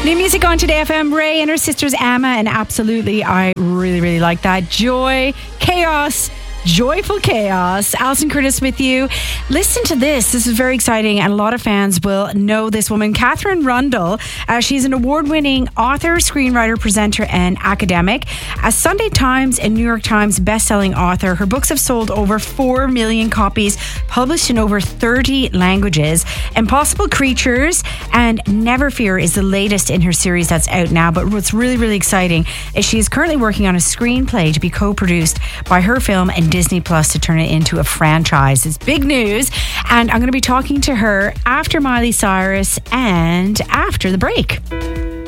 New music on Today FM. Ray and her sisters Emma, and absolutely, I really like that. Joy, chaos, joyful chaos. Alison Curtis with you. Listen to this. This is very exciting, and a lot of fans will know this woman, Katherine Rundell. She's an award-winning author, screenwriter, presenter, and academic. A Sunday Times and New York Times best-selling author. Her books have sold over 4 million copies, published in over 30 languages. Impossible Creatures and Never Fear is the latest in her series that's out now. But what's really exciting is she is currently working on a screenplay to be co-produced by her film and Disney Plus to turn it into a franchise. It's big news, and I'm going to be talking to her after Miley Cyrus and after the break.